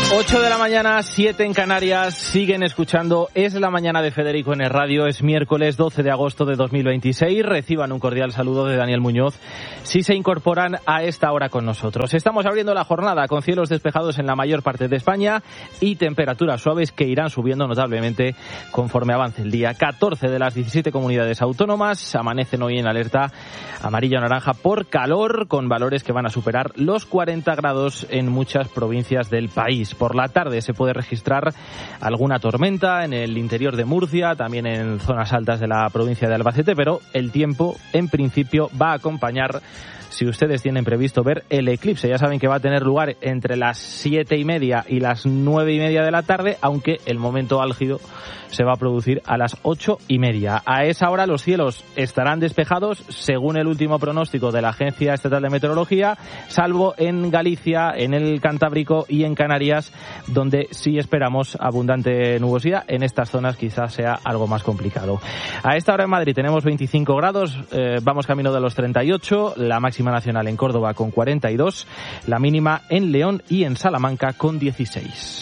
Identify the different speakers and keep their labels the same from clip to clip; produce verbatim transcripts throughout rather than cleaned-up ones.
Speaker 1: ocho de la mañana, siete en Canarias, siguen escuchando Es la Mañana de Federico en el Radio. Es miércoles doce de agosto de dos mil veintiséis. Reciban un cordial saludo de Daniel Muñoz si se incorporan a esta hora con nosotros. Estamos abriendo la jornada con cielos despejados en la mayor parte de España y temperaturas suaves que irán subiendo notablemente conforme avance el día. catorce de las diecisiete comunidades autónomas amanecen hoy en alerta amarilla o naranja por calor, con valores que van a superar los cuarenta grados en muchas provincias del país. Por la tarde se puede registrar alguna tormenta en el interior de Murcia, también en zonas altas de la provincia de Albacete, pero el tiempo en principio va a acompañar si ustedes tienen previsto ver el eclipse. Ya saben que va a tener lugar entre las siete y media y las nueve y media de la tarde, aunque el momento álgido se va a producir a las ocho y media. A esa hora los cielos estarán despejados, según el último pronóstico de la Agencia Estatal de Meteorología, salvo en Galicia, en el Cantábrico y en Canarias, donde sí esperamos abundante nubosidad. En estas zonas quizás sea algo más complicado. A esta hora en Madrid tenemos veinticinco grados, eh, vamos camino de los treinta y ocho, la máxima nacional en Córdoba con cuarenta y dos, la mínima en León y en Salamanca con dieciséis.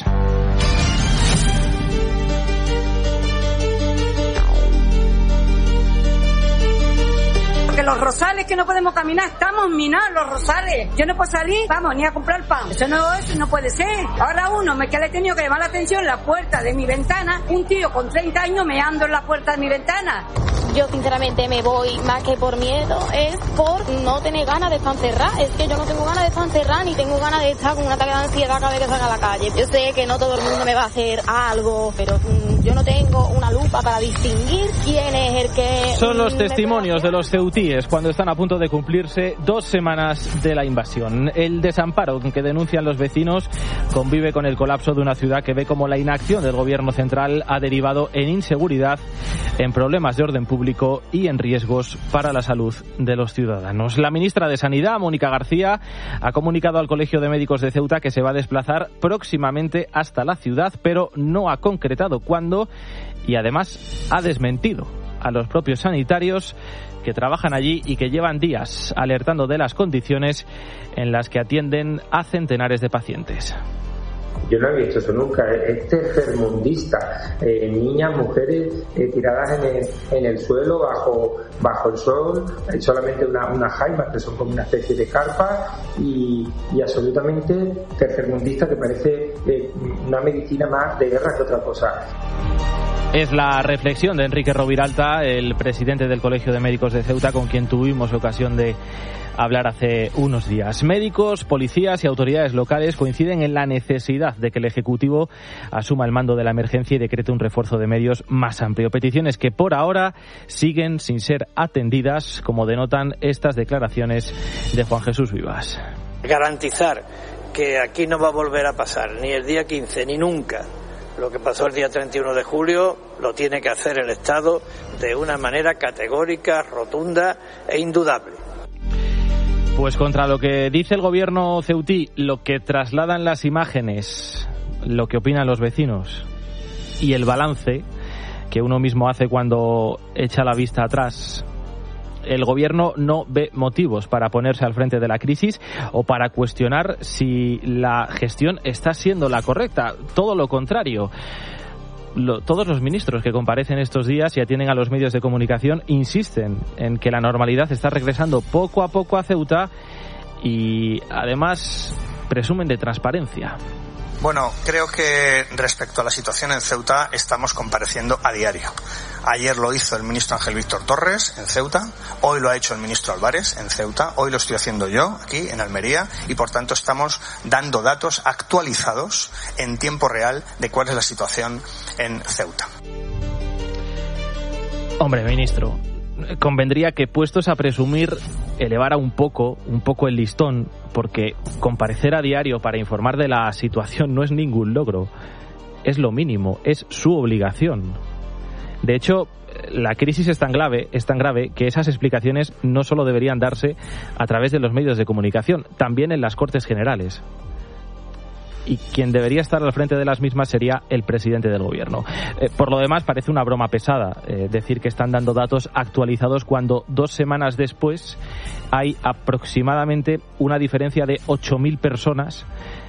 Speaker 2: Los rosales que no podemos caminar, estamos minados los rosales. Yo no puedo salir, vamos, ni a comprar pan. Eso no, eso no puede ser. Ahora uno me que le he tenido que llamar la atención en la puerta de mi ventana, un tío con treinta años meando en la puerta de mi ventana.
Speaker 3: Yo sinceramente me voy más que por miedo, es por no tener ganas de estar encerrada. Es que yo no tengo ganas de estar encerrada ni tengo ganas de estar con un ataque de ansiedad cada vez que salga a la calle. Yo sé que no todo el mundo me va a hacer algo, pero mmm, yo no tengo una lupa para distinguir quién es el que...
Speaker 1: Son los testimonios de los ceutíes cuando están a punto de cumplirse dos semanas de la invasión. El desamparo que denuncian los vecinos convive con el colapso de una ciudad que ve como la inacción del gobierno central ha derivado en inseguridad, en problemas de orden público y en riesgos para la salud de los ciudadanos. La ministra de Sanidad, Mónica García, ha comunicado al Colegio de Médicos de Ceuta que se va a desplazar próximamente hasta la ciudad, pero no ha concretado cuándo y además ha desmentido a los propios sanitarios que trabajan allí y que llevan días alertando de las condiciones en las que atienden a centenares de pacientes.
Speaker 4: Yo no he visto eso nunca. Este tercermundista, eh, niñas, mujeres eh, tiradas en el, en el suelo bajo bajo el sol, hay solamente una, unas jaimas que son como una especie de carpa y, y absolutamente tercermundista, que parece eh, una medicina más de guerra que otra cosa.
Speaker 1: Es la reflexión de Enrique Roviralta, el presidente del Colegio de Médicos de Ceuta, con quien tuvimos ocasión de hablar hace unos días. Médicos, policías y autoridades locales coinciden en la necesidad de que el Ejecutivo asuma el mando de la emergencia y decrete un refuerzo de medios más amplio. Peticiones que por ahora siguen sin ser atendidas, como denotan estas declaraciones de Juan Jesús Vivas.
Speaker 5: Garantizar que aquí no va a volver a pasar ni el día quince ni nunca lo que pasó el día treinta y uno de julio, lo tiene que hacer el Estado de una manera categórica, rotunda e indudable.
Speaker 1: Pues contra lo que dice el gobierno ceutí, lo que trasladan las imágenes, lo que opinan los vecinos y el balance que uno mismo hace cuando echa la vista atrás, el gobierno no ve motivos para ponerse al frente de la crisis o para cuestionar si la gestión está siendo la correcta. Todo lo contrario. Lo, todos los ministros que comparecen estos días y atienden a los medios de comunicación insisten en que la normalidad está regresando poco a poco a Ceuta y además presumen de transparencia.
Speaker 6: Bueno, creo que respecto a la situación en Ceuta estamos compareciendo a diario. Ayer lo hizo el ministro Ángel Víctor Torres en Ceuta, hoy lo ha hecho el ministro Álvarez en Ceuta, hoy lo estoy haciendo yo aquí en Almería y por tanto estamos dando datos actualizados en tiempo real de cuál es la situación en Ceuta.
Speaker 1: Hombre, ministro, convendría que, puestos a presumir, elevara un poco, un poco el listón, porque comparecer a diario para informar de la situación no es ningún logro, es lo mínimo, es su obligación. De hecho, la crisis es tan grave, es tan grave que esas explicaciones no solo deberían darse a través de los medios de comunicación, también en las Cortes Generales. Y quien debería estar al frente de las mismas sería el presidente del gobierno. Eh, por lo demás, parece una broma pesada eh, decir que están dando datos actualizados cuando dos semanas después hay aproximadamente una diferencia de ocho mil personas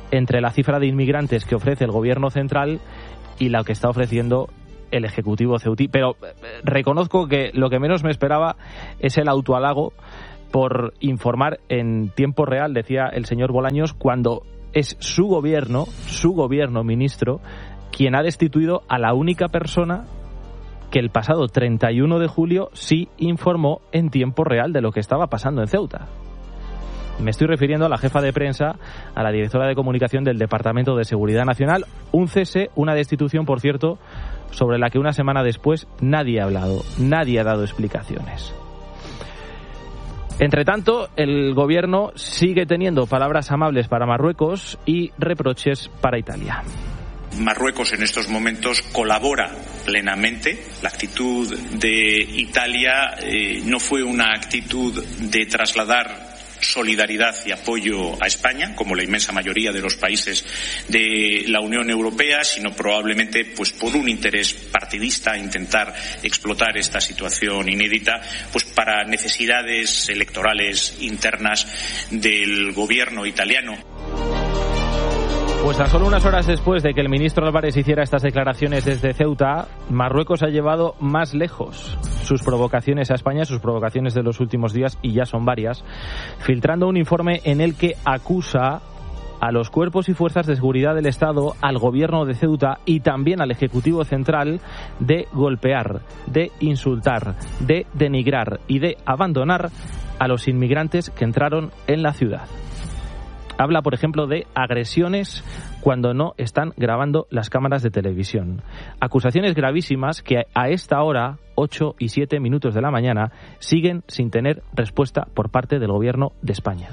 Speaker 1: entre la cifra de inmigrantes que ofrece el gobierno central y la que está ofreciendo el Ejecutivo ceutí. Pero reconozco que lo que menos me esperaba es el autohalago por informar en tiempo real, decía el señor Bolaños, cuando es su gobierno, su gobierno, ministro, quien ha destituido a la única persona que el pasado treinta y uno de julio sí informó en tiempo real de lo que estaba pasando en Ceuta. Me estoy refiriendo a la jefa de prensa, a la directora de comunicación del Departamento de Seguridad Nacional, un cese, una destitución, por cierto, sobre la que una semana después nadie ha hablado, nadie ha dado explicaciones. Entre tanto, el gobierno sigue teniendo palabras amables para Marruecos y reproches para Italia.
Speaker 7: Marruecos en estos momentos colabora plenamente. La actitud de Italia eh, no fue una actitud de trasladar solidaridad y apoyo a España, como la inmensa mayoría de los países de la Unión Europea, sino probablemente pues por un interés partidista, intentar explotar esta situación inédita pues para necesidades electorales internas del gobierno italiano.
Speaker 1: Pues tan solo unas horas después de que el ministro Álvarez hiciera estas declaraciones desde Ceuta, Marruecos ha llevado más lejos sus provocaciones a España, sus provocaciones de los últimos días, y ya son varias, filtrando un informe en el que acusa a los cuerpos y fuerzas de seguridad del Estado, al gobierno de Ceuta y también al Ejecutivo Central de golpear, de insultar, de denigrar y de abandonar a los inmigrantes que entraron en la ciudad. Habla, por ejemplo, de agresiones cuando no están grabando las cámaras de televisión. Acusaciones gravísimas que a esta hora, ocho y siete minutos de la mañana, siguen sin tener respuesta por parte del gobierno de España.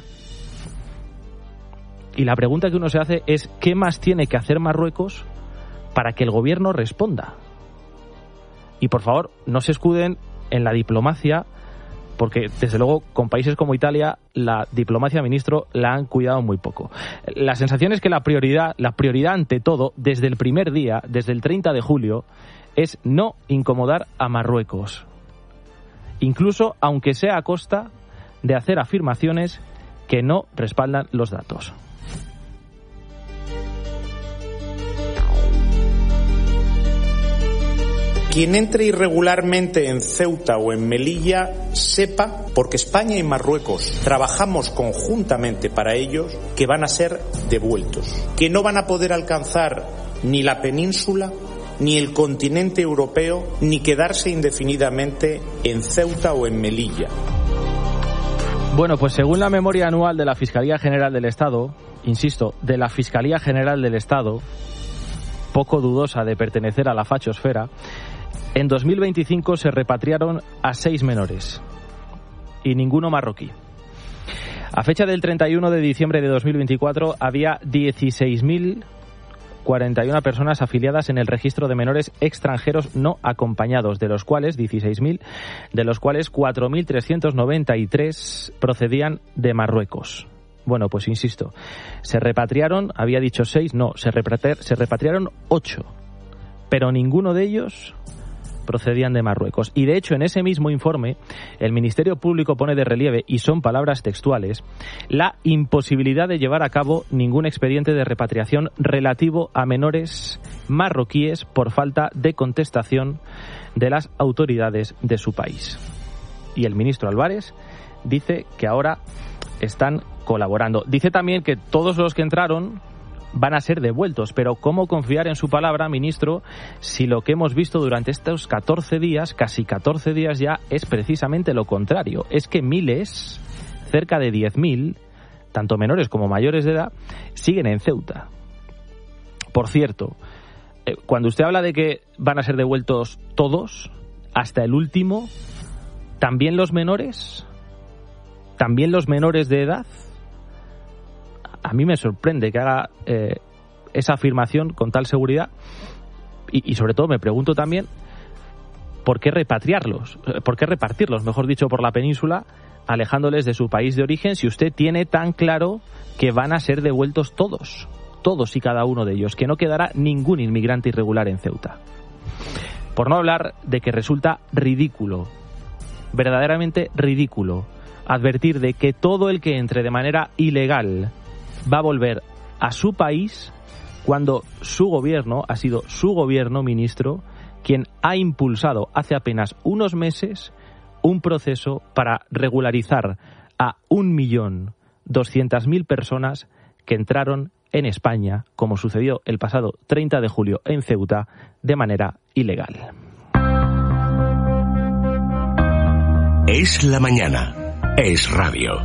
Speaker 1: Y la pregunta que uno se hace es, ¿qué más tiene que hacer Marruecos para que el gobierno responda? Y por favor, no se escuden en la diplomacia, porque desde luego con países como Italia la diplomacia, ministro, la han cuidado muy poco. La sensación es que la prioridad, la prioridad ante todo, desde el primer día, desde el treinta de julio, es no incomodar a Marruecos, incluso aunque sea a costa de hacer afirmaciones que no respaldan los datos.
Speaker 8: Quien entre irregularmente en Ceuta o en Melilla sepa, porque España y Marruecos trabajamos conjuntamente para ellos, que van a ser devueltos, que no van a poder alcanzar ni la península, ni el continente europeo, ni quedarse indefinidamente en Ceuta o en Melilla.
Speaker 1: Bueno, pues según la memoria anual de la Fiscalía General del Estado, insisto, de la Fiscalía General del Estado, poco dudosa de pertenecer a la fachosfera, en dos mil veinticinco se repatriaron a seis menores y ninguno marroquí. A fecha del treinta y uno de diciembre de dos mil veinticuatro había dieciséis mil cuarenta y una personas afiliadas en el registro de menores extranjeros no acompañados, de los cuales dieciséis mil, de los cuales cuatro mil trescientos noventa y tres procedían de Marruecos. Bueno, pues insisto, se repatriaron, había dicho seis, no, se, repatri- se repatriaron ocho, pero ninguno de ellos procedían de Marruecos. Y de hecho, en ese mismo informe, el Ministerio Público pone de relieve, y son palabras textuales, la imposibilidad de llevar a cabo ningún expediente de repatriación relativo a menores marroquíes por falta de contestación de las autoridades de su país. Y el ministro Álvarez dice que ahora están colaborando. Dice también que todos los que entraron van a ser devueltos, pero ¿cómo confiar en su palabra, ministro, si lo que hemos visto durante estos catorce días, casi catorce días ya, es precisamente lo contrario? Es que miles, cerca de diez mil, tanto menores como mayores de edad, siguen en Ceuta. Por cierto, eh, cuando usted habla de que van a ser devueltos todos, hasta el último, ¿también los menores? ¿También los menores de edad? A mí me sorprende que haga eh, esa afirmación con tal seguridad y, y sobre todo me pregunto también ¿por qué repatriarlos? ¿Por qué repartirlos, mejor dicho, por la península, alejándoles de su país de origen, si usted tiene tan claro que van a ser devueltos todos, todos y cada uno de ellos, que no quedará ningún inmigrante irregular en Ceuta? Por no hablar de que resulta ridículo, verdaderamente ridículo, advertir de que todo el que entre de manera ilegal va a volver a su país cuando su gobierno, ha sido su gobierno, ministro, quien ha impulsado hace apenas unos meses un proceso para regularizar a un millón doscientas mil personas que entraron en España, como sucedió el pasado treinta de julio en Ceuta, de manera ilegal.
Speaker 9: Es la mañana. Es radio.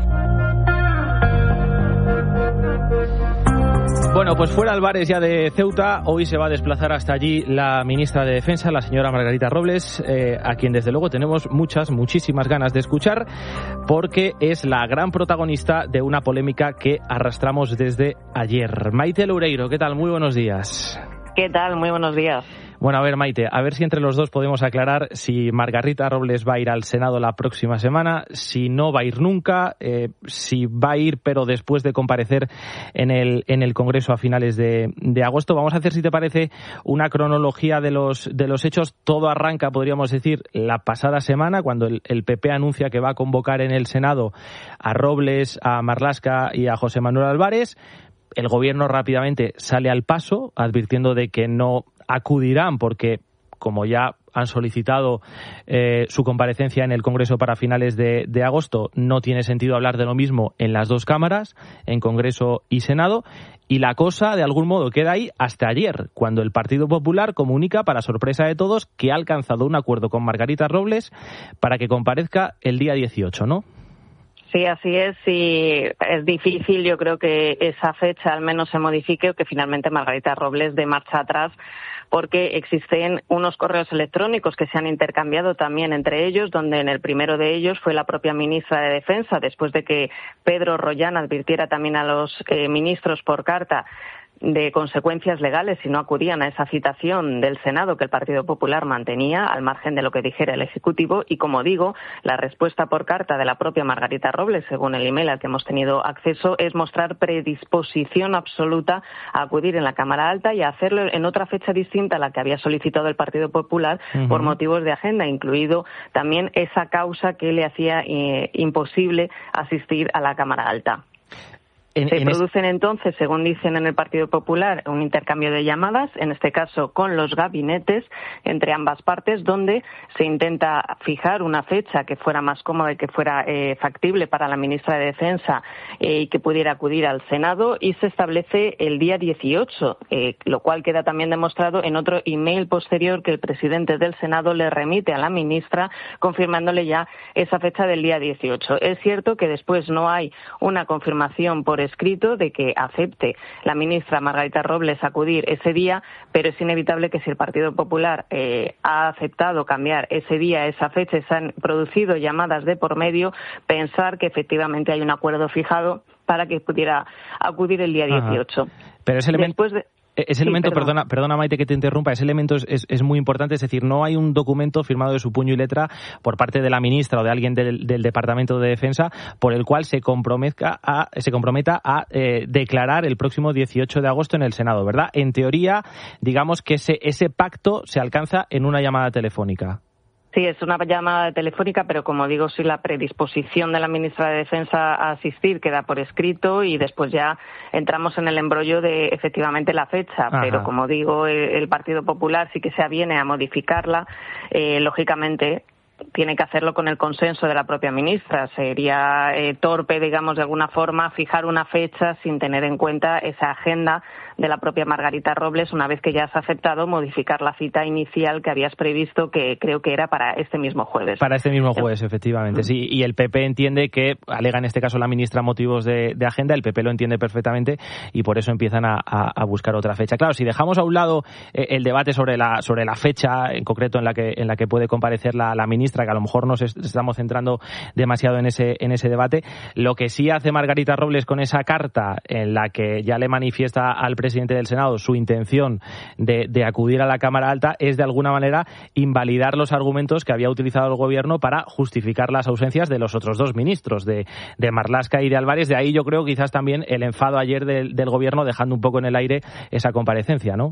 Speaker 1: Bueno, pues fuera Álvarez ya de Ceuta, hoy se va a desplazar hasta allí la ministra de Defensa, la señora Margarita Robles, eh, a quien desde luego tenemos muchas, muchísimas ganas de escuchar, porque es la gran protagonista de una polémica que arrastramos desde ayer. Maite Loureiro, ¿qué tal? Muy buenos días.
Speaker 10: ¿Qué tal? Muy buenos días.
Speaker 1: Bueno, a ver, Maite, a ver si entre los dos podemos aclarar si Margarita Robles va a ir al Senado la próxima semana, si no va a ir nunca, eh, si va a ir pero después de comparecer en el en el Congreso a finales de, de agosto. Vamos a hacer, si te parece, una cronología de los de los hechos. Todo arranca, podríamos decir, la pasada semana, cuando el, el P P anuncia que va a convocar en el Senado a Robles, a Marlaska y a José Manuel Álvarez. El gobierno rápidamente sale al paso, advirtiendo de que no acudirán porque, como ya han solicitado eh, su comparecencia en el Congreso para finales de, de agosto, no tiene sentido hablar de lo mismo en las dos cámaras, en Congreso y Senado, y la cosa, de algún modo, queda ahí hasta ayer, cuando el Partido Popular comunica, para sorpresa de todos, que ha alcanzado un acuerdo con Margarita Robles para que comparezca el día dieciocho, ¿no?
Speaker 10: Sí, así es, y es difícil, yo creo que esa fecha al menos se modifique o que finalmente Margarita Robles dé marcha atrás, porque existen unos correos electrónicos que se han intercambiado también entre ellos, donde en el primero de ellos fue la propia ministra de Defensa, después de que Pedro Rollán advirtiera también a los eh, ministros por carta de consecuencias legales si no acudían a esa citación del Senado que el Partido Popular mantenía, al margen de lo que dijera el Ejecutivo. Y, como digo, la respuesta por carta de la propia Margarita Robles, según el email al que hemos tenido acceso, es mostrar predisposición absoluta a acudir en la Cámara Alta y a hacerlo en otra fecha distinta a la que había solicitado el Partido Popular, uh-huh, por motivos de agenda, incluido también esa causa que le hacía eh, imposible asistir a la Cámara Alta. En, Se en producen es... entonces, según dicen en el Partido Popular, un intercambio de llamadas, en este caso con los gabinetes, entre ambas partes, donde se intenta fijar una fecha que fuera más cómoda y que fuera eh, factible para la ministra de Defensa eh, y que pudiera acudir al Senado, y se establece el día dieciocho, eh, lo cual queda también demostrado en otro email posterior que el presidente del Senado le remite a la ministra, confirmándole ya esa fecha del día dieciocho. Es cierto que después no hay una confirmación por escrito de que acepte la ministra Margarita Robles acudir ese día, pero es inevitable que si el Partido Popular eh, ha aceptado cambiar ese día, esa fecha, se han producido llamadas de por medio, pensar que efectivamente hay un acuerdo fijado para que pudiera acudir el día dieciocho. Ajá.
Speaker 1: Pero ese elemento...
Speaker 10: Después de...
Speaker 1: Ese elemento, sí, perdona, perdona Maite que te interrumpa, ese elemento es, es, es muy importante, es decir, no hay un documento firmado de su puño y letra por parte de la ministra o de alguien del, del Departamento de Defensa por el cual se comprometa a, se comprometa a eh, declarar el próximo dieciocho de agosto en el Senado, ¿verdad? En teoría, digamos que ese, ese pacto se alcanza en una llamada telefónica.
Speaker 10: Sí, es una llamada telefónica, pero como digo, si la predisposición de la ministra de Defensa a asistir queda por escrito y después ya entramos en el embrollo de efectivamente la fecha. Ajá. Pero como digo, el Partido Popular sí que se aviene a modificarla, eh, lógicamente tiene que hacerlo con el consenso de la propia ministra. Sería eh, torpe, digamos, de alguna forma, fijar una fecha sin tener en cuenta esa agenda de la propia Margarita Robles, una vez que ya has aceptado modificar la cita inicial que habías previsto, que creo que era para este mismo jueves.
Speaker 1: Para este mismo jueves, efectivamente, sí. Y el P P entiende que, alega en este caso la ministra motivos de, de agenda, el P P lo entiende perfectamente y por eso empiezan a, a, a buscar otra fecha. Claro, si dejamos a un lado eh, el debate sobre la sobre la fecha en concreto en la que en la que puede comparecer la, la ministra, que a lo mejor nos estamos centrando demasiado en ese en ese debate, lo que sí hace Margarita Robles con esa carta en la que ya le manifiesta al presidente presidente del Senado su intención de, de acudir a la Cámara Alta es de alguna manera invalidar los argumentos que había utilizado el gobierno para justificar las ausencias de los otros dos ministros, de, de Marlaska y de Álvarez. De ahí yo creo quizás también el enfado ayer del, del gobierno, dejando un poco en el aire esa comparecencia, ¿no?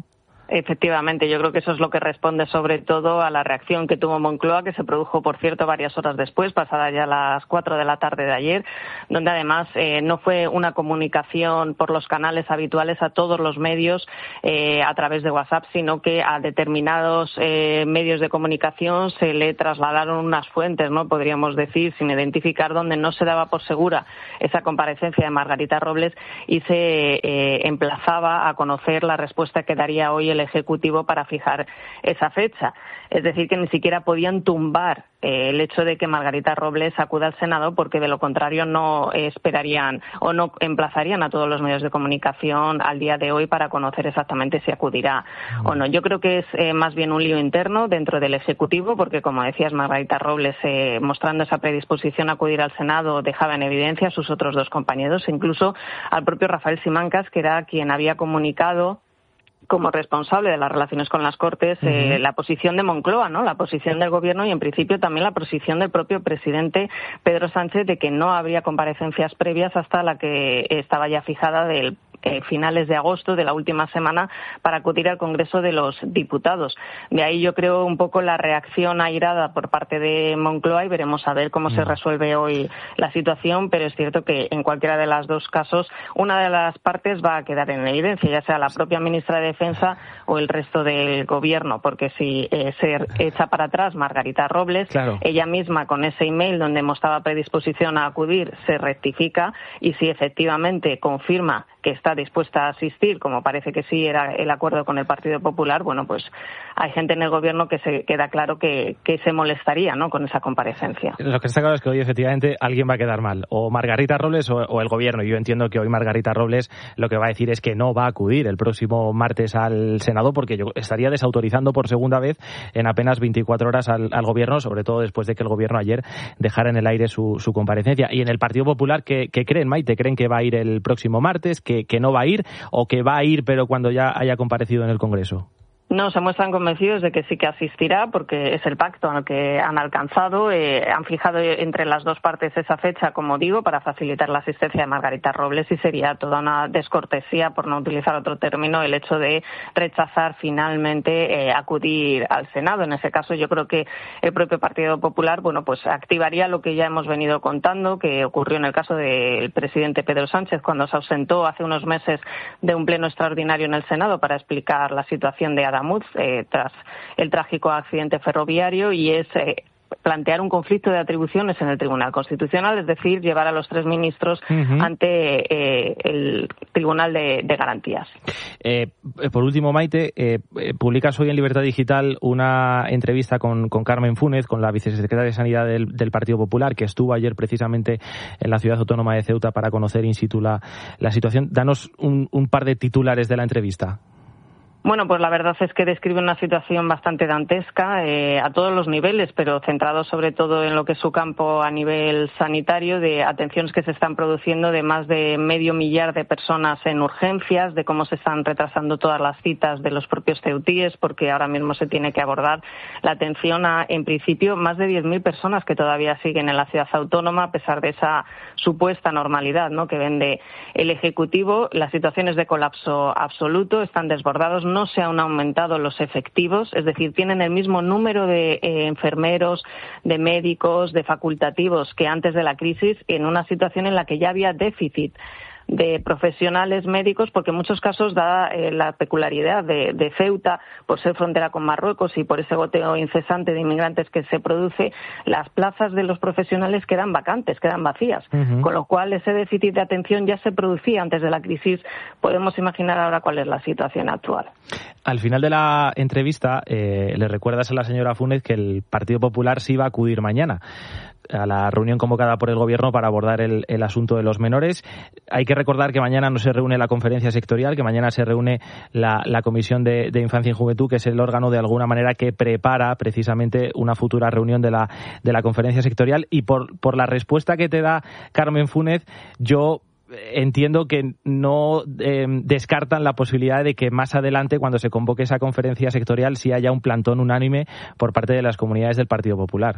Speaker 10: Efectivamente, yo creo que eso es lo que responde sobre todo a la reacción que tuvo Moncloa, que se produjo, por cierto, varias horas después, pasadas ya las cuatro de la tarde de ayer, donde además eh, no fue una comunicación por los canales habituales a todos los medios eh, a través de WhatsApp, sino que a determinados eh, medios de comunicación se le trasladaron unas fuentes, ¿no? Podríamos decir, sin identificar, donde no se daba por segura esa comparecencia de Margarita Robles y se eh, emplazaba a conocer la respuesta que daría hoy el el Ejecutivo para fijar esa fecha. Es decir, que ni siquiera podían tumbar eh, el hecho de que Margarita Robles acuda al Senado, porque de lo contrario no esperarían o no emplazarían a todos los medios de comunicación al día de hoy para conocer exactamente si acudirá o no. Yo creo que es eh, más bien un lío interno dentro del Ejecutivo, porque, como decías, Margarita Robles, eh, mostrando esa predisposición a acudir al Senado, dejaba en evidencia a sus otros dos compañeros, incluso al propio Rafael Simancas, que era quien había comunicado como responsable de las relaciones con las Cortes, uh-huh. eh, la posición de Moncloa, ¿no? La posición del Gobierno y, en principio, también la posición del propio presidente Pedro Sánchez de que no habría comparecencias previas hasta la que estaba ya fijada del Eh, finales de agosto de la última semana para acudir al Congreso de los Diputados. De ahí yo creo un poco la reacción airada por parte de Moncloa y veremos a ver cómo mm. se resuelve hoy la situación, pero es cierto que en cualquiera de los dos casos una de las partes va a quedar en evidencia, ya sea la propia ministra de Defensa o el resto del Gobierno, porque si eh, se echa para atrás Margarita Robles, claro. ella misma con ese email donde mostraba predisposición a acudir se rectifica, y si efectivamente confirma que está dispuesta a asistir, como parece que sí era el acuerdo con el Partido Popular, bueno, pues hay gente en el Gobierno que se queda claro que, que se molestaría, ¿no?, con esa comparecencia.
Speaker 1: Lo que está claro es que hoy efectivamente alguien va a quedar mal, o Margarita Robles o, o el Gobierno. Yo entiendo que hoy Margarita Robles lo que va a decir es que no va a acudir el próximo martes al Senado, porque yo estaría desautorizando por segunda vez en apenas veinticuatro horas al, al Gobierno, sobre todo después de que el Gobierno ayer dejara en el aire su, su comparecencia. Y en el Partido Popular, ¿qué, qué creen, Maite? ¿Creen que va a ir el próximo martes, que, que no va a ir, o que va a ir pero cuando ya haya comparecido en el Congreso?
Speaker 10: No, se muestran convencidos de que sí que asistirá, porque es el pacto al que han alcanzado. Eh, han fijado entre las dos partes esa fecha, como digo, para facilitar la asistencia de Margarita Robles, y sería toda una descortesía, por no utilizar otro término, el hecho de rechazar finalmente eh, acudir al Senado. En ese caso, yo creo que el propio Partido Popular, bueno, pues activaría lo que ya hemos venido contando, que ocurrió en el caso del presidente Pedro Sánchez cuando se ausentó hace unos meses de un pleno extraordinario en el Senado para explicar la situación de Adamuz eh, tras el trágico accidente ferroviario, y es eh, plantear un conflicto de atribuciones en el Tribunal Constitucional, es decir, llevar a los tres ministros uh-huh. ante eh, el Tribunal de, de Garantías.
Speaker 1: Eh, por último, Maite, eh, publicas hoy en Libertad Digital una entrevista con, con Carmen Fúnez, con la vicesecretaria de Sanidad del, del Partido Popular, que estuvo ayer precisamente en la ciudad autónoma de Ceuta para conocer in situ la, la situación. Danos un, un par de titulares de la entrevista.
Speaker 10: Bueno, pues la verdad es que describe una situación bastante dantesca eh, a todos los niveles, pero centrado sobre todo en lo que es su campo a nivel sanitario, de atenciones que se están produciendo de más de medio millar de personas en urgencias, de cómo se están retrasando todas las citas de los propios ceutíes, porque ahora mismo se tiene que abordar la atención a, en principio, más de diez mil personas que todavía siguen en la ciudad autónoma, a pesar de esa supuesta normalidad, ¿no?, que vende el Ejecutivo. Las situaciones de colapso absoluto, están desbordados. No se han aumentado los efectivos, es decir, tienen el mismo número de eh, enfermeros, de médicos, de facultativos que antes de la crisis, en una situación en la que ya había déficit de profesionales médicos, porque en muchos casos, da eh, la peculiaridad de, de Ceuta, por ser frontera con Marruecos y por ese goteo incesante de inmigrantes que se produce, las plazas de los profesionales quedan vacantes, quedan vacías, uh-huh. con lo cual ese déficit de atención ya se producía antes de la crisis. Podemos imaginar ahora cuál es la situación actual.
Speaker 1: Al final de la entrevista, eh, le recuerdas a la señora Fúnez que el Partido Popular sí va a acudir mañana a la reunión convocada por el Gobierno para abordar el, el asunto de los menores. Hay que recordar que mañana no se reúne la conferencia sectorial, que mañana se reúne la, la Comisión de, de Infancia y Juventud, que es el órgano de alguna manera que prepara precisamente una futura reunión de la, de la conferencia sectorial. Y por, por la respuesta que te da Carmen Fúnez, yo entiendo que no eh, descartan la posibilidad de que más adelante, cuando se convoque esa conferencia sectorial, sí haya un plantón unánime por parte de las comunidades del Partido Popular.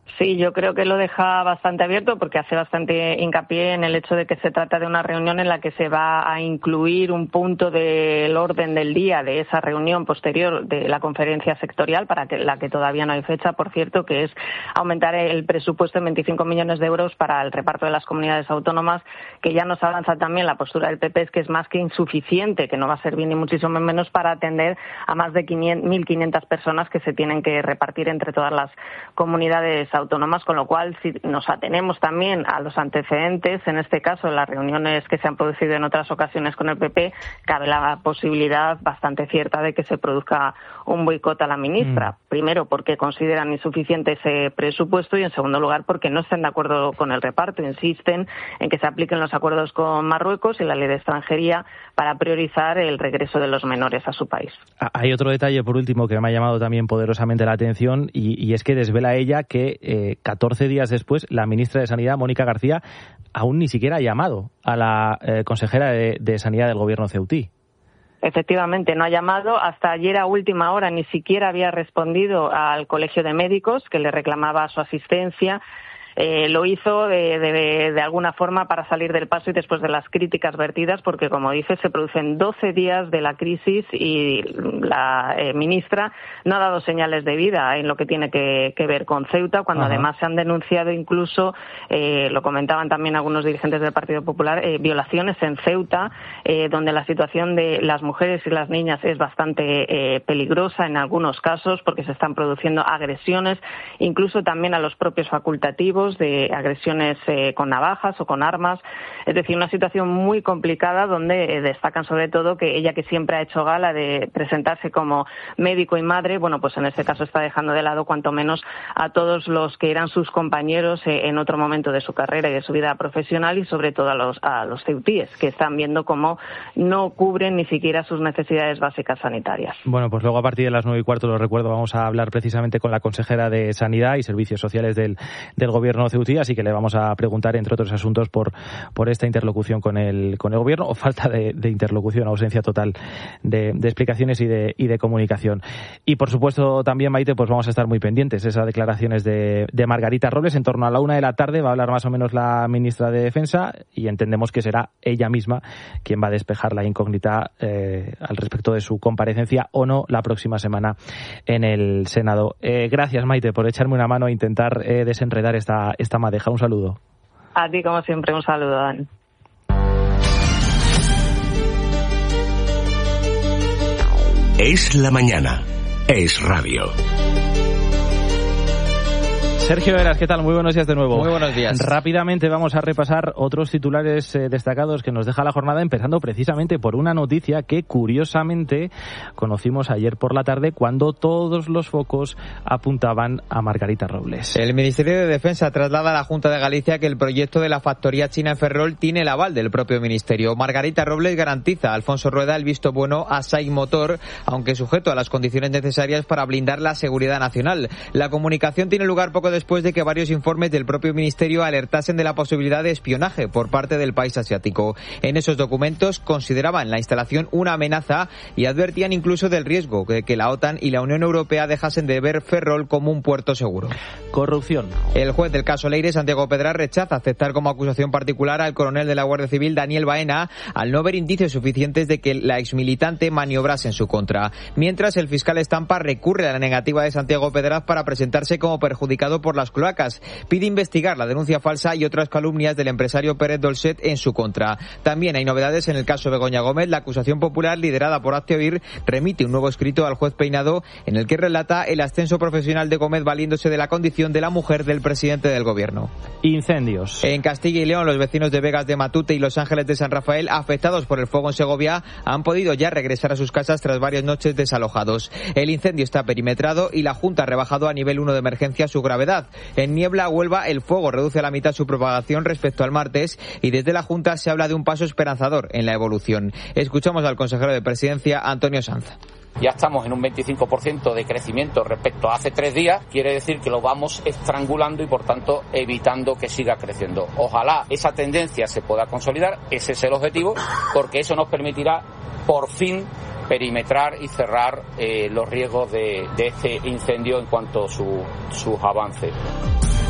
Speaker 10: Sí, yo creo que lo deja bastante abierto porque hace bastante hincapié en el hecho de que se trata de una reunión en la que se va a incluir un punto del orden del día de esa reunión posterior de la conferencia sectorial, para que la que todavía no hay fecha, por cierto, que es aumentar el presupuesto en veinticinco millones de euros para el reparto de las comunidades autónomas, que ya nos avanza también la postura del P P, es que es más que insuficiente, que no va a servir ni muchísimo menos para atender a más de mil quinientas personas que se tienen que repartir entre todas las comunidades autónomas. autónomas, con lo cual, si nos atenemos también a los antecedentes, en este caso, en las reuniones que se han producido en otras ocasiones con el P P, cabe la posibilidad bastante cierta de que se produzca un boicot a la ministra. Mm. Primero, porque consideran insuficiente ese presupuesto y, en segundo lugar, porque no están de acuerdo con el reparto. Insisten en que se apliquen los acuerdos con Marruecos y la ley de extranjería para priorizar el regreso de los menores a su país.
Speaker 1: Hay otro detalle, por último, que me ha llamado también poderosamente la atención y, y es que desvela ella que eh, catorce días después la ministra de Sanidad, Mónica García, aún ni siquiera ha llamado a la eh, consejera de, de Sanidad del gobierno ceutí.
Speaker 10: Efectivamente, no ha llamado. Hasta ayer a última hora ni siquiera había respondido al Colegio de Médicos, que le reclamaba su asistencia. Eh, lo hizo de, de, de alguna forma para salir del paso y después de las críticas vertidas, porque, como dice, se producen doce días de la crisis y la eh, ministra no ha dado señales de vida en lo que tiene que, que ver con Ceuta, cuando Ajá. además se han denunciado incluso, eh, lo comentaban también algunos dirigentes del Partido Popular, eh, violaciones en Ceuta, eh, donde la situación de las mujeres y las niñas es bastante eh, peligrosa en algunos casos, porque se están produciendo agresiones, incluso también a los propios facultativos, de agresiones eh, con navajas o con armas. Es decir, una situación muy complicada donde eh, destacan sobre todo que ella, que siempre ha hecho gala de presentarse como médico y madre, bueno, pues en este caso está dejando de lado cuanto menos a todos los que eran sus compañeros eh, en otro momento de su carrera y de su vida profesional, y sobre todo a los, a los ceutíes, que están viendo cómo no cubren ni siquiera sus necesidades básicas sanitarias.
Speaker 1: Bueno, pues luego a partir de las nueve y cuarto, lo recuerdo, vamos a hablar precisamente con la consejera de Sanidad y Servicios Sociales del, del gobierno ceutí, así que le vamos a preguntar, entre otros asuntos, por por esta interlocución con el con el gobierno, o falta de, de interlocución, ausencia total de, de explicaciones y de y de comunicación. Y por supuesto también, Maite, pues vamos a estar muy pendientes esas declaraciones de, de Margarita Robles. En torno a la una de la tarde va a hablar más o menos la ministra de Defensa y entendemos que será ella misma quien va a despejar la incógnita eh, al respecto de su comparecencia o no la próxima semana en el Senado. Eh, gracias, Maite, por echarme una mano e intentar eh, desenredar esta esta madeja. Un saludo.
Speaker 10: A ti, como siempre, un saludo, Dan.
Speaker 9: Es la mañana. Es radio.
Speaker 1: Sergio Heras, ¿qué tal? Muy buenos días de nuevo.
Speaker 11: Muy buenos días.
Speaker 1: Rápidamente vamos a repasar otros titulares eh, destacados que nos deja la jornada, empezando precisamente por una noticia que curiosamente conocimos ayer por la tarde, cuando todos los focos apuntaban a Margarita Robles.
Speaker 11: El Ministerio de Defensa traslada a la Junta de Galicia que el proyecto de la factoría china en Ferrol tiene el aval del propio Ministerio. Margarita Robles garantiza a Alfonso Rueda el visto bueno a S A I Motor, aunque sujeto a las condiciones necesarias para blindar la seguridad nacional. La comunicación tiene lugar poco después de que varios informes del propio Ministerio alertasen de la posibilidad de espionaje por parte del país asiático. En esos documentos consideraban la instalación una amenaza y advertían incluso del riesgo de que la OTAN y la Unión Europea dejasen de ver Ferrol como un puerto seguro.
Speaker 1: Corrupción.
Speaker 11: El juez del caso Leire, Santiago Pedraz, rechaza aceptar como acusación particular al coronel de la Guardia Civil, Daniel Baena, al no ver indicios suficientes de que la exmilitante maniobrase en su contra. Mientras, el fiscal Estampa recurre a la negativa de Santiago Pedraz para presentarse como perjudicado por las cloacas. Pide investigar la denuncia falsa y otras calumnias del empresario Pérez Dolcet en su contra. También hay novedades en el caso Begoña Gómez. La acusación popular, liderada por Hazte Oír, remite un nuevo escrito al juez Peinado en el que relata el ascenso profesional de Gómez valiéndose de la condición de la mujer del presidente del gobierno.
Speaker 1: Incendios.
Speaker 11: En Castilla y León, los vecinos de Vegas de Matute y Los Ángeles de San Rafael, afectados por el fuego en Segovia, han podido ya regresar a sus casas tras varias noches desalojados. El incendio está perimetrado y la Junta ha rebajado a nivel uno de emergencia su gravedad. En Niebla, Huelva, el fuego reduce a la mitad su propagación respecto al martes y desde la Junta se habla de un paso esperanzador en la evolución. Escuchamos al consejero de Presidencia, Antonio Sanz.
Speaker 12: Ya estamos en un veinticinco por ciento de crecimiento respecto a hace tres días, quiere decir que lo vamos estrangulando y por tanto evitando que siga creciendo. Ojalá esa tendencia se pueda consolidar, ese es el objetivo, porque eso nos permitirá por fin perimetrar y cerrar eh, los riesgos de, de este incendio en cuanto a su, sus avances.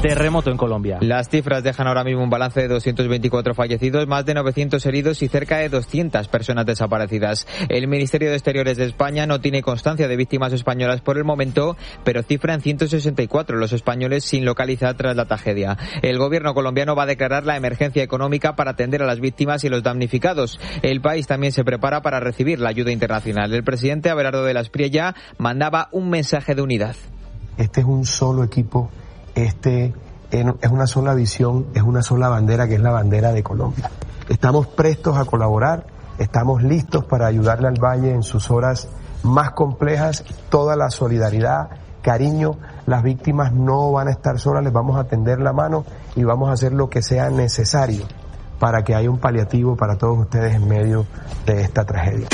Speaker 1: terremoto en Colombia.
Speaker 11: Las cifras dejan ahora mismo un balance de doscientos veinticuatro fallecidos, más de novecientos heridos y cerca de doscientas personas desaparecidas. El Ministerio de Exteriores de España no tiene constancia de víctimas españolas por el momento, pero cifra en ciento sesenta y cuatro los españoles sin localizar tras la tragedia. El gobierno colombiano va a declarar la emergencia económica para atender a las víctimas y los damnificados. El país también se prepara para recibir la ayuda internacional. El presidente Abelardo de la Espriella mandaba un mensaje de unidad.
Speaker 13: Este es un solo equipo, este es una sola visión, es una sola bandera, que es la bandera de Colombia. Estamos prestos a colaborar, estamos listos para ayudarle al Valle en sus horas más complejas, toda la solidaridad, cariño. Las víctimas no van a estar solas, les vamos a tender la mano y vamos a hacer lo que sea necesario para que haya un paliativo para todos ustedes en medio de esta tragedia.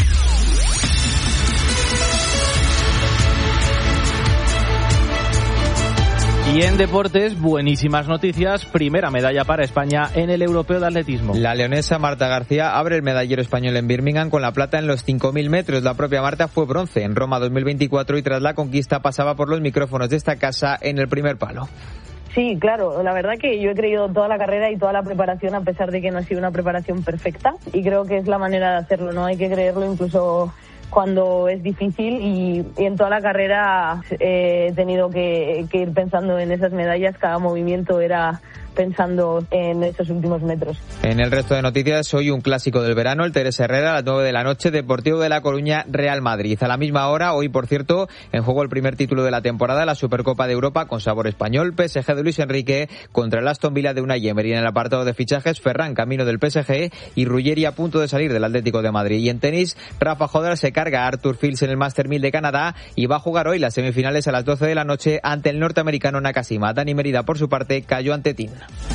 Speaker 1: Y en deportes, buenísimas noticias. Primera medalla para España en el Europeo de Atletismo.
Speaker 11: La leonesa Marta García abre el medallero español en Birmingham con la plata en los cinco mil metros. La propia Marta fue bronce en Roma dos mil veinticuatro y tras la conquista pasaba por los micrófonos de esta casa en el primer palo.
Speaker 14: Sí, claro, la verdad que yo he creído toda la carrera y toda la preparación, a pesar de que no ha sido una preparación perfecta, y creo que es la manera de hacerlo, ¿no? Hay que creerlo incluso cuando es difícil, y, y en toda la carrera eh, he tenido que, que ir pensando en esas medallas. Cada movimiento era pensando en esos últimos metros.
Speaker 11: En el resto de noticias, hoy un clásico del verano, el Teresa Herrera, a las nueve de la noche, Deportivo de La Coruña, Real Madrid. A la misma hora, hoy por cierto, en juego el primer título de la temporada, la Supercopa de Europa con sabor español, P S G de Luis Enrique contra el Aston Villa de Unai Emery. En el apartado de fichajes, Ferran camino del P S G y Ruggeri a punto de salir del Atlético de Madrid. Y en tenis, Rafa Jodar se carga a Arthur Fields en el Master mil de Canadá y va a jugar hoy las semifinales a las doce de la noche ante el norteamericano Nakashima. Dani Merida, por su parte, cayó ante Tin.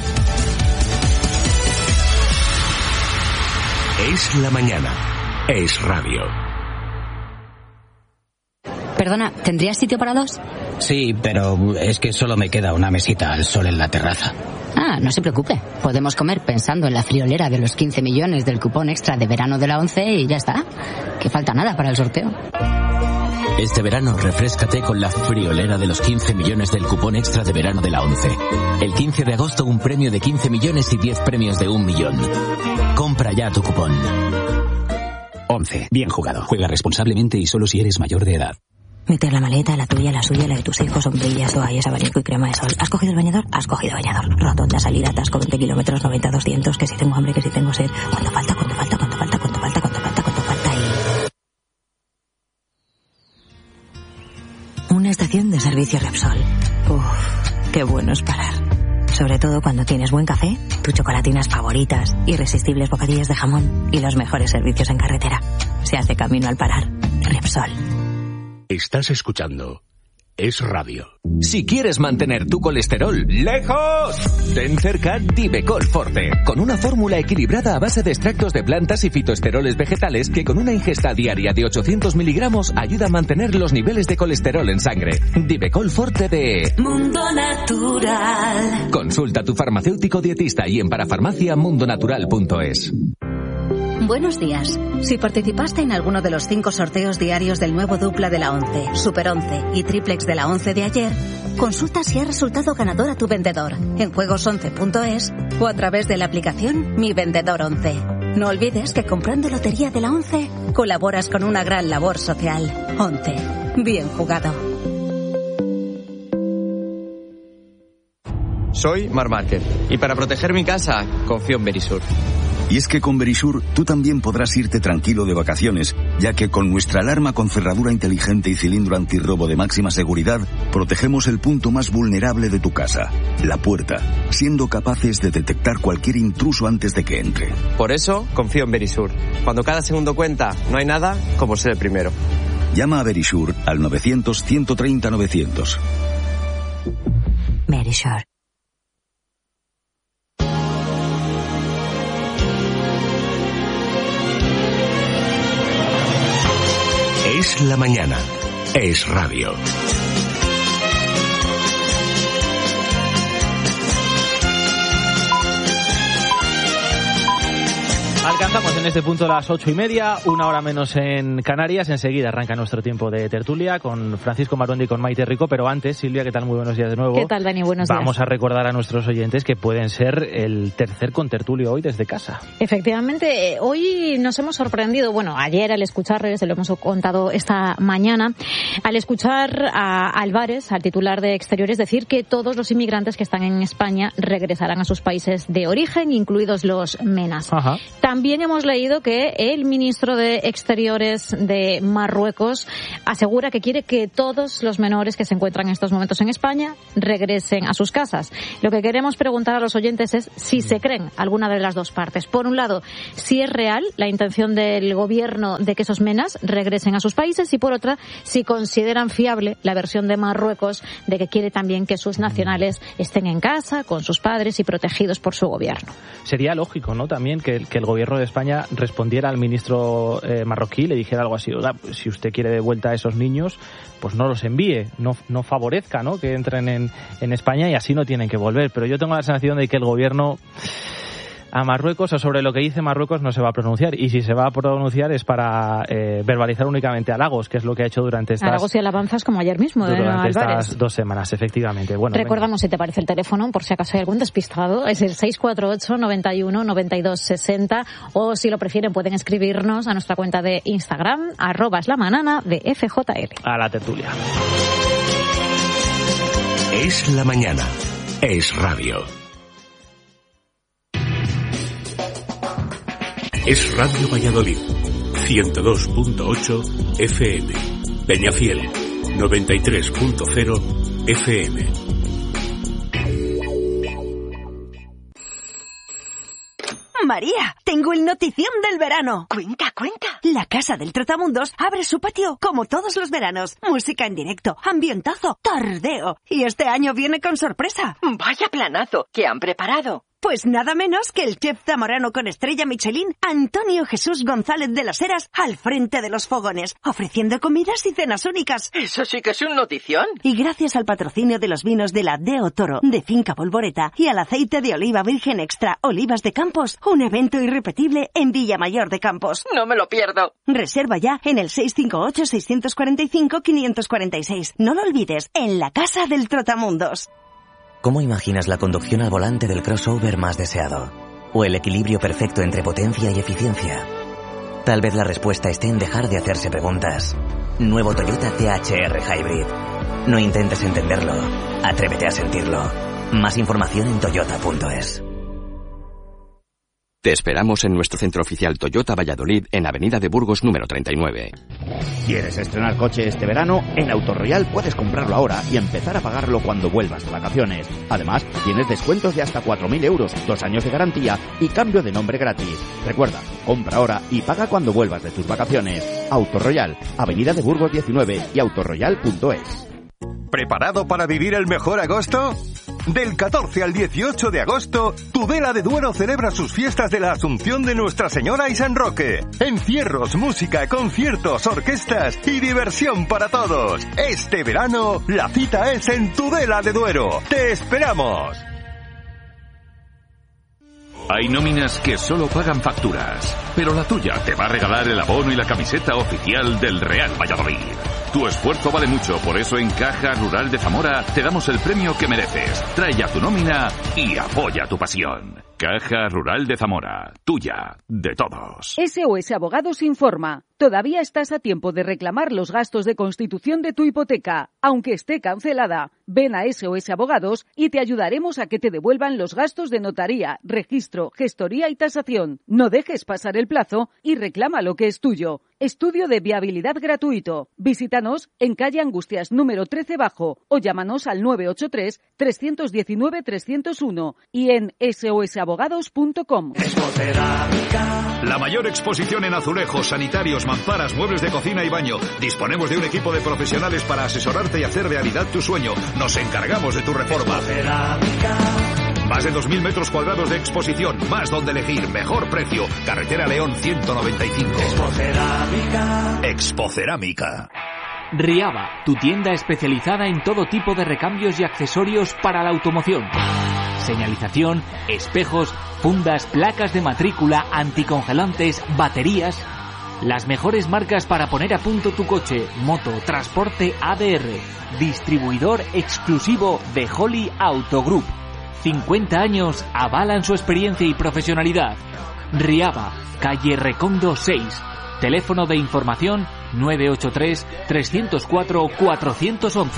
Speaker 9: Es la mañana. Es radio.
Speaker 15: Perdona, ¿tendrías sitio para dos?
Speaker 16: Sí, pero es que solo me queda una mesita al sol en la terraza.
Speaker 15: Ah, no se preocupe. Podemos comer pensando en la friolera de los quince millones del cupón extra de verano de la ONCE y ya está. Que falta nada para el sorteo.
Speaker 17: Este verano refréscate con la friolera de los quince millones del cupón extra de verano de la ONCE. El quince de agosto un premio de quince millones y diez premios de un millón. Compra ya tu cupón. ONCE. Bien jugado. Juega responsablemente y solo si eres mayor de edad.
Speaker 15: Meter la maleta, la tuya, la suya, la de tus hijos, sombrillas, toallas, abanico y crema de sol. ¿Has cogido el bañador? Has cogido bañador. Rotonda, salida, atasco, veinte kilómetros, noventa, doscientos, que si tengo hambre, que si tengo sed. ¿Cuánto falta? ¿Cuánto falta? ¿Cuánto falta? ¿Cuánto falta? ¿Cuánto falta? ¿Cuánto falta? Y... Una estación de servicio Repsol. Uff, qué bueno es parar. Sobre todo cuando tienes buen café, tus chocolatinas favoritas, irresistibles bocadillas de jamón y los mejores servicios en carretera. Se hace camino al parar. Repsol.
Speaker 9: Estás escuchando Es Radio.
Speaker 18: Si quieres mantener tu colesterol lejos, ten cerca Divecol Forte, con una fórmula equilibrada a base de extractos de plantas y fitoesteroles vegetales que con una ingesta diaria de ochocientos miligramos ayuda a mantener los niveles de colesterol en sangre. Divecol Forte de
Speaker 19: Mundo Natural.
Speaker 18: Consulta a tu farmacéutico dietista y en parafarmacia mundonatural punto es.
Speaker 20: Buenos días. Si participaste en alguno de los cinco sorteos diarios del nuevo dupla de la ONCE, Super once y Triplex de la ONCE de ayer, consulta si ha resultado ganador a tu vendedor en juegos once punto es o a través de la aplicación Mi Vendedor once. No olvides que comprando lotería de la ONCE colaboras con una gran labor social. ONCE. Bien jugado.
Speaker 11: Soy Mar Márquez y para proteger mi casa confío en Verisur.
Speaker 21: Y es que con Verisur tú también podrás irte tranquilo de vacaciones, ya que con nuestra alarma con cerradura inteligente y cilindro antirrobo de máxima seguridad, protegemos el punto más vulnerable de tu casa, la puerta, siendo capaces de detectar cualquier intruso antes de que entre.
Speaker 11: Por eso confío en Verisur. Cuando cada segundo cuenta, no hay nada como ser el primero.
Speaker 21: Llama a Verisur al novecientos, ciento treinta, novecientos.
Speaker 15: Verisur.
Speaker 9: Es la mañana. Es radio.
Speaker 1: Alcanzamos en este punto las ocho y media, una hora menos en Canarias. Enseguida arranca nuestro tiempo de tertulia con Francisco Marondi y con Maite Rico. Pero antes, Silvia, ¿qué tal? Muy buenos días de nuevo.
Speaker 2: ¿Qué tal, Dani? Buenos días.
Speaker 1: Vamos a recordar a nuestros oyentes que pueden ser el tercer contertulio hoy desde casa.
Speaker 2: Efectivamente, hoy nos hemos sorprendido, bueno, ayer al escucharles, se lo hemos contado esta mañana, al escuchar a Álvarez, al titular de Exteriores, decir que todos los inmigrantes que están en España regresarán a sus países de origen, incluidos los MENAs.
Speaker 1: Ajá.
Speaker 2: También hemos leído que el ministro de Exteriores de Marruecos asegura que quiere que todos los menores que se encuentran en estos momentos en España regresen a sus casas. Lo que queremos preguntar a los oyentes es si se creen alguna de las dos partes. Por un lado, si es real la intención del gobierno de que esos MENAs regresen a sus países, y por otra, si consideran fiable la versión de Marruecos de que quiere también que sus nacionales estén en casa, con sus padres y protegidos por su gobierno.
Speaker 1: Sería lógico, ¿no?, también que, que el gobierno de España respondiera al ministro eh, marroquí y le dijera algo así: oiga, si usted quiere de vuelta a esos niños, pues no los envíe, no, no favorezca, ¿no?, que entren en, en España, y así no tienen que volver. Pero yo tengo la sensación de que el gobierno a Marruecos, o sobre lo que dice Marruecos, no se va a pronunciar, y si se va a pronunciar es para eh, verbalizar únicamente halagos, que es lo que ha hecho durante estas
Speaker 2: halagos y alabanzas, como ayer mismo,
Speaker 1: durante
Speaker 2: de Álvarez.
Speaker 1: Estas dos semanas, efectivamente. Bueno,
Speaker 2: recordamos,
Speaker 1: venga.
Speaker 2: Si te parece, el teléfono, por si acaso hay algún despistado, es el seis cuatro ocho, noventa y uno, noventa y dos, sesenta, o si lo prefieren pueden escribirnos a nuestra cuenta de Instagram, arroba es la manana de F J L.
Speaker 1: A la tertulia.
Speaker 9: Es la mañana. Es radio. Es Radio Valladolid, ciento dos punto ocho F M, Peñafiel, noventa y tres punto cero F M.
Speaker 22: María, tengo el notición del verano. Cuenta, cuenta. La Casa del Trotamundos abre su patio como todos los veranos. Música en directo, ambientazo, tardeo. Y este año viene con sorpresa.
Speaker 23: Vaya planazo que han preparado.
Speaker 22: Pues nada menos que el chef zamorano con estrella Michelin, Antonio Jesús González de las Heras, al frente de los fogones, ofreciendo comidas y cenas únicas.
Speaker 23: Eso sí que es un notición.
Speaker 22: Y gracias al patrocinio de los vinos de la Deo Toro, de Finca Polvoreta, y al aceite de oliva virgen extra Olivas de Campos, un evento irrepetible en Villamayor de Campos.
Speaker 23: No me lo pierdo.
Speaker 22: Reserva ya en el seis cinco ocho, seis cuatro cinco, cinco cuatro seis. No lo olvides, en la Casa del Trotamundos.
Speaker 24: ¿Cómo imaginas la conducción al volante del crossover más deseado? ¿O el equilibrio perfecto entre potencia y eficiencia? Tal vez la respuesta esté en dejar de hacerse preguntas. Nuevo Toyota T H R Hybrid. No intentes entenderlo. Atrévete a sentirlo. Más información en toyota punto es.
Speaker 25: Te esperamos en nuestro centro oficial Toyota Valladolid, en Avenida de Burgos número treinta y nueve.
Speaker 26: ¿Quieres estrenar coche este verano? En Autorroyal puedes comprarlo ahora y empezar a pagarlo cuando vuelvas de vacaciones. Además, tienes descuentos de hasta cuatro mil euros, dos años de garantía y cambio de nombre gratis. Recuerda, compra ahora y paga cuando vuelvas de tus vacaciones. Autorroyal, Avenida de Burgos diecinueve y autorroyal punto es.
Speaker 27: ¿Preparado para vivir el mejor agosto? Del catorce al dieciocho de agosto, Tudela de Duero celebra sus fiestas de la Asunción de Nuestra Señora y San Roque. Encierros, música, conciertos, orquestas y diversión para todos. Este verano, la cita es en Tudela de Duero. ¡Te esperamos!
Speaker 28: Hay nóminas que solo pagan facturas, pero la tuya te va a regalar el abono y la camiseta oficial del Real Valladolid. Tu esfuerzo vale mucho, por eso en Caja Rural de Zamora te damos el premio que mereces. Trae ya tu nómina y apoya tu pasión. Caja Rural de Zamora, tuya, de todos.
Speaker 29: S O S Abogados informa. Todavía estás a tiempo de reclamar los gastos de constitución de tu hipoteca, aunque esté cancelada. Ven a S O S Abogados y te ayudaremos a que te devuelvan los gastos de notaría, registro, gestoría y tasación. No dejes pasar el plazo y reclama lo que es tuyo. Estudio de viabilidad gratuito. Visítanos en calle Angustias número trece bajo o llámanos al nueve ocho tres, tres uno nueve, tres cero uno y en S O S abogados punto com.
Speaker 30: La mayor exposición en azulejos, sanitarios, mamparas, muebles de cocina y baño. Disponemos de un equipo de profesionales para asesorarte y hacer realidad tu sueño. Nos encargamos de tu reforma. Más de dos mil metros cuadrados de exposición, más donde elegir, mejor precio. Carretera León ciento noventa y cinco. Expocerámica. Expocerámica.
Speaker 31: Riaba, tu tienda especializada en todo tipo de recambios y accesorios para la automoción.
Speaker 3: señalización, espejos, fundas, placas de matrícula, anticongelantes, baterías. Las mejores marcas para poner a punto tu coche, moto, transporte A D R. Distribuidor exclusivo de Holly Auto Group. cincuenta años avalan su experiencia y profesionalidad. Riaba, calle Recondo seis. Teléfono de información nueve ocho tres, tres cero cuatro, cuatro uno uno.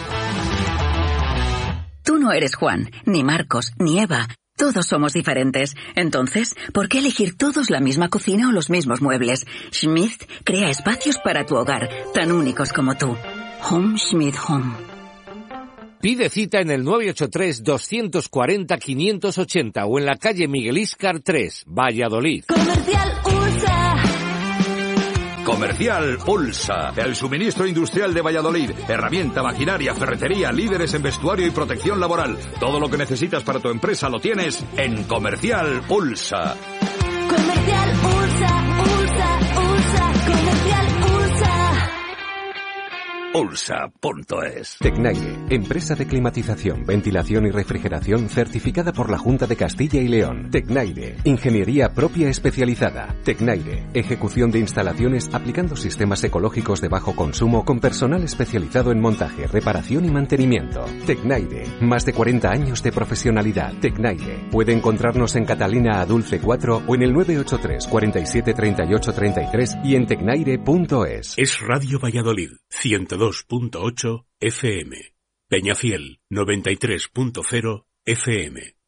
Speaker 4: Tú no eres Juan, ni Marcos, ni Eva. Todos somos diferentes. Entonces, ¿por qué elegir todos la misma cocina o los mismos muebles? Schmidt crea espacios para tu hogar, tan únicos como tú. Home Schmidt Home.
Speaker 5: Pide cita en el nueve ocho tres, dos cuatro cero, cinco ocho cero o en la calle Miguel Íscar tres, Valladolid.
Speaker 19: Comercial Ulsa.
Speaker 30: Comercial Ulsa, el suministro industrial de Valladolid. Herramienta, maquinaria, ferretería, líderes en vestuario y protección laboral. Todo lo que necesitas para tu empresa lo tienes en Comercial Ulsa.
Speaker 19: Comercial Ulsa, Ulsa, Ulsa, Comercial Ulsa.
Speaker 30: Ulsa punto es.
Speaker 6: Tecnaire, empresa de climatización, ventilación y refrigeración certificada por la Junta de Castilla y León. Tecnaire, ingeniería propia especializada. Tecnaire, ejecución de instalaciones aplicando sistemas ecológicos de bajo consumo con personal especializado en montaje, reparación y mantenimiento. Tecnaire, más de cuarenta años de profesionalidad. Tecnaire, puede encontrarnos en Catalina Adulce cuatro o en el nueve ocho tres, cuarenta y siete, treinta y ocho, treinta y tres y en tecnaire punto es.
Speaker 9: Es Radio Valladolid, ciento dos punto ocho F M. Peñafiel, noventa y tres punto cero F M.